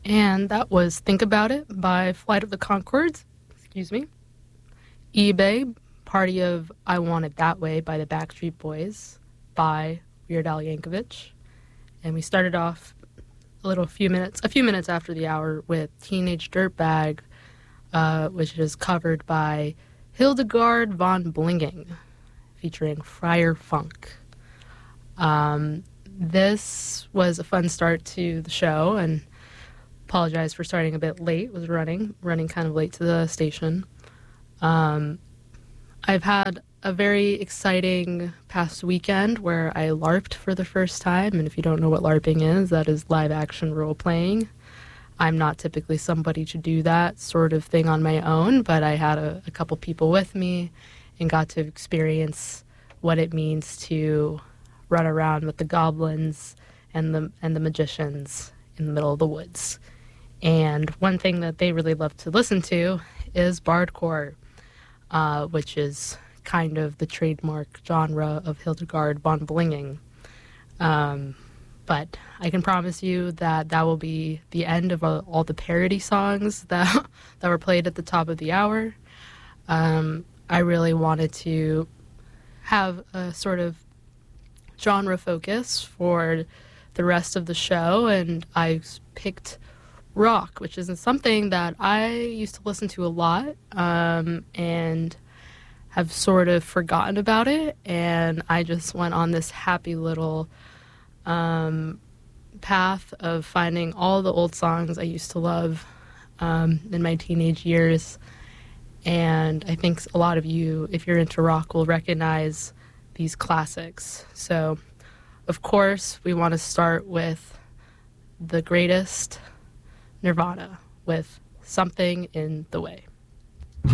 And that was Think About It by Flight of the Conchords. Excuse me. eBay, Party of I Want It That Way by the Backstreet Boys by Weird Al Yankovic. And we started off a few minutes after the hour with Teenage Dirtbag, which is covered by Hildegard von Blinging, featuring Friar Funk. This was a fun start to the show, and apologize for starting a bit late. Was running kind of late to the station. I've had a very exciting past weekend where I LARPed for the first time, and if you don't know what LARPing is, that is live action role playing. I'm not typically somebody to do that sort of thing on my own, but I had a couple people with me and got to experience what it means to run around with the goblins and the magicians in the middle of the woods. And one thing that they really love to listen to is bardcore, which is kind of the trademark genre of Hildegard von Blinging. But I can promise you that that will be the end of all the parody songs that were played at the top of the hour. I really wanted to have a sort of genre focus for the rest of the show, and I picked rock, which is something that I used to listen to a lot, and have sort of forgotten about it, and I just went on this happy little path of finding all the old songs I used to love in my teenage years. And I think a lot of you, if you're into rock, will recognize these classics. So, of course, we want to start with the greatest, Nirvana, with Something in the Way.